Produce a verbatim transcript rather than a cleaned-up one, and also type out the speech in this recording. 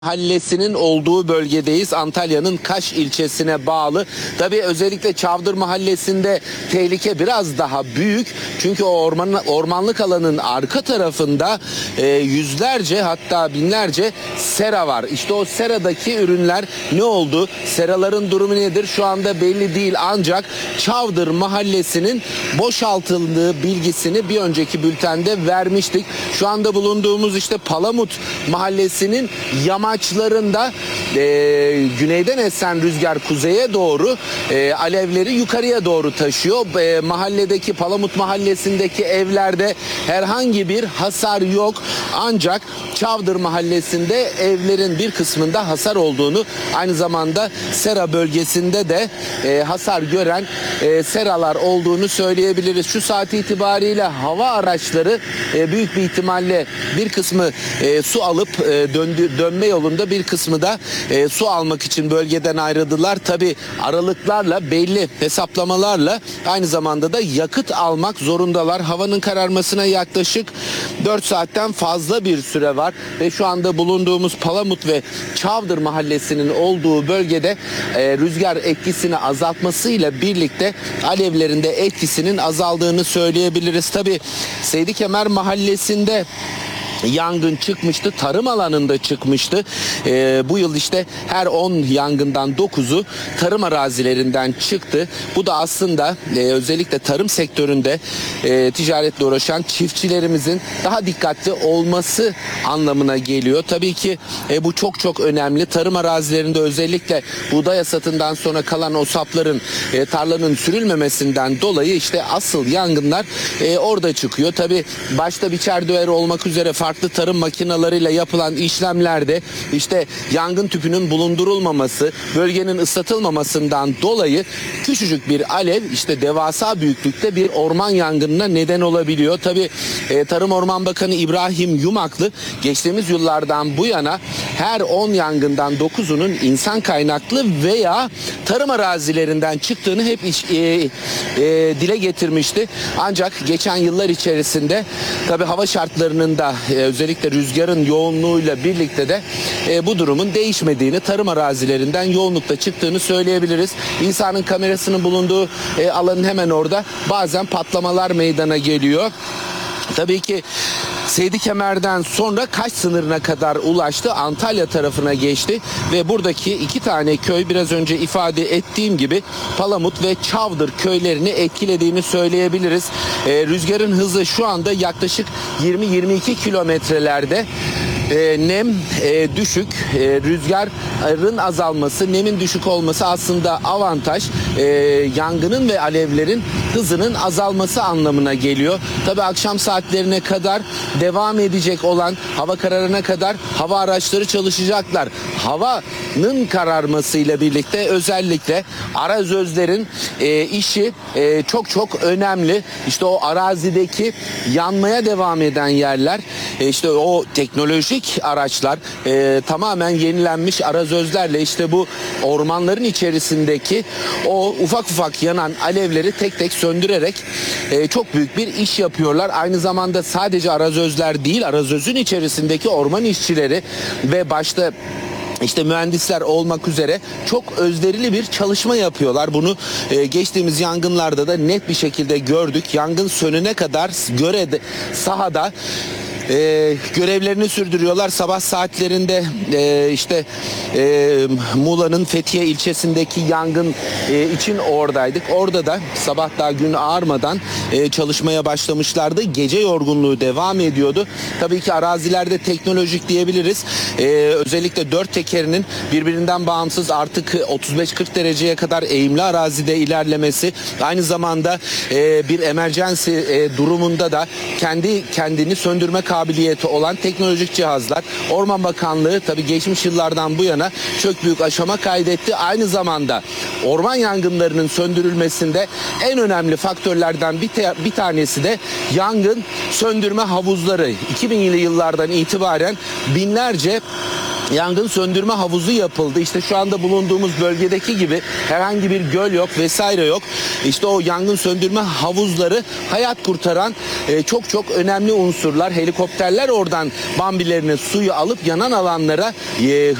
Mahallesinin olduğu bölgedeyiz. Antalya'nın Kaş ilçesine bağlı. Tabii özellikle Çavdır Mahallesi'nde tehlike biraz daha büyük. Çünkü o orman, ormanlık alanın arka tarafında e, yüzlerce hatta binlerce sera var. İşte o seradaki ürünler ne oldu? Seraların durumu nedir? Şu anda belli değil, ancak Çavdır Mahallesi'nin boşaltıldığı bilgisini bir önceki bültende vermiştik. Şu anda bulunduğumuz işte Palamut Mahallesi'nin yama Amaçlarında e, güneyden esen rüzgar kuzeye doğru e, alevleri yukarıya doğru taşıyor. E, mahalledeki Palamut Mahallesi'ndeki evlerde herhangi bir hasar yok. Ancak Çavdır Mahallesi'nde evlerin bir kısmında hasar olduğunu, aynı zamanda sera bölgesinde de e, hasar gören e, seralar olduğunu söyleyebiliriz. Şu saat itibariyle hava araçları e, büyük bir ihtimalle bir kısmı e, su alıp e, döndü, dönme yolu yolunda, bir kısmı da e, su almak için bölgeden ayrıldılar. Tabi aralıklarla, belli hesaplamalarla aynı zamanda da yakıt almak zorundalar. Havanın kararmasına yaklaşık dört saatten fazla bir süre var ve şu anda bulunduğumuz Palamut ve Çavdır Mahallesi'nin olduğu bölgede e, rüzgar etkisini azaltmasıyla birlikte alevlerin de etkisinin azaldığını söyleyebiliriz. Tabi Seydi Kemer Mahallesi'nde yangın çıkmıştı. Tarım alanında çıkmıştı. Ee, bu yıl işte her on yangından dokuzu tarım arazilerinden çıktı. Bu da aslında e, özellikle tarım sektöründe e, ticaretle uğraşan çiftçilerimizin daha dikkatli olması anlamına geliyor. Tabii ki e, bu çok çok önemli. Tarım arazilerinde özellikle buğday hasatından sonra kalan o sapların e, tarlanın sürülmemesinden dolayı işte asıl yangınlar e, orada çıkıyor. Tabii başta biçer döver olmak üzere farklı farklı tarım makinalarıyla yapılan işlemlerde işte yangın tüpünün bulundurulmaması, bölgenin ıslatılmamasından dolayı küçücük bir alev işte devasa büyüklükte bir orman yangınına neden olabiliyor. Tabii e, Tarım Orman Bakanı İbrahim Yumaklı geçtiğimiz yıllardan bu yana her on yangından dokuzunun insan kaynaklı veya tarım arazilerinden çıktığını hep iş, e, e, dile getirmişti. Ancak geçen yıllar içerisinde tabii hava şartlarının da e, özellikle rüzgarın yoğunluğuyla birlikte de e, bu durumun değişmediğini, tarım arazilerinden yoğunlukla çıktığını söyleyebiliriz. İnsanın kamerasının bulunduğu e, alanın hemen orada bazen patlamalar meydana geliyor. Tabii ki Seydi Kemer'den sonra Kaş sınırına kadar ulaştı. Antalya tarafına geçti ve buradaki iki tane köy, biraz önce ifade ettiğim gibi Palamut ve Çavdır köylerini etkilediğini söyleyebiliriz. Ee, rüzgarın hızı şu anda yaklaşık yirmi yirmi iki kilometrelerde. E, nem e, düşük, e, rüzgarın azalması, nemin düşük olması aslında avantaj. E, yangının ve alevlerin hızının azalması anlamına geliyor. Tabii akşam saatlerine kadar devam edecek olan, hava kararına kadar hava araçları çalışacaklar. Havanın kararmasıyla birlikte özellikle arazözlerin e, işi e, çok çok önemli. İşte o arazideki yanmaya devam eden yerler, e, işte o teknolojik araçlar, e, tamamen yenilenmiş arazözlerle işte bu ormanların içerisindeki o ufak ufak yanan alevleri tek tek söndürerek e, çok büyük bir iş yapıyorlar. Aynı zamanda sadece arazözler değil, arazözün içerisindeki orman işçileri ve başta İşte mühendisler olmak üzere çok özverili bir çalışma yapıyorlar. Bunu e, geçtiğimiz yangınlarda da net bir şekilde gördük. Yangın sönene kadar görede, sahada Ee, görevlerini sürdürüyorlar. Sabah saatlerinde e, işte e, Muğla'nın Fethiye ilçesindeki yangın e, için oradaydık. Orada da sabah daha gün ağarmadan e, çalışmaya başlamışlardı. Gece yorgunluğu devam ediyordu. Tabii ki arazilerde teknolojik diyebiliriz. E, özellikle dört tekerinin birbirinden bağımsız artık otuz beş kırk dereceye kadar eğimli arazide ilerlemesi, aynı zamanda e, bir emergency e, durumunda da kendi kendini söndürme kabiliyeti olan teknolojik cihazlar. Orman Bakanlığı tabii geçmiş yıllardan bu yana çok büyük aşama kaydetti. Aynı zamanda orman yangınlarının söndürülmesinde en önemli faktörlerden bir, te- bir tanesi de yangın söndürme havuzları. iki binli yıllardan itibaren binlerce yangın söndürme havuzu yapıldı. İşte şu anda bulunduğumuz bölgedeki gibi herhangi bir göl yok vesaire yok. İşte o yangın söndürme havuzları hayat kurtaran e, çok çok önemli unsurlar. Helikopterler oradan Bambilerini suyu alıp yanan alanlara e,